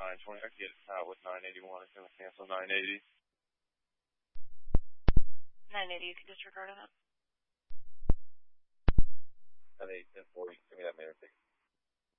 920. I can get it out with 981. It's going to cancel 980. 980, you can disregard on it. 980, 1040. Give me that meter ticket.